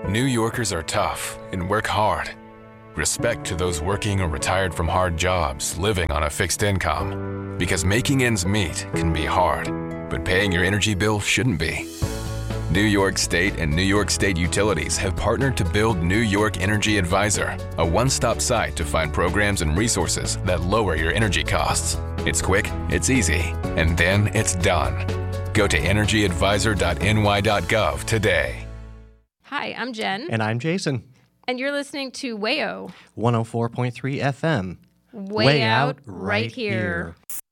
New Yorkers are tough and work hard. Respect to those working or retired from hard jobs, living on a fixed income. Because making ends meet can be hard, but paying your energy bill shouldn't be. New York State and New York State Utilities have partnered to build New York Energy Advisor, a one-stop site to find programs and resources that lower your energy costs. It's quick, it's easy, and then it's done. Go to energyadvisor.ny.gov today. Hi, I'm Jen. And I'm Jason. And you're listening to Wayo. 104.3 FM. Way out right here.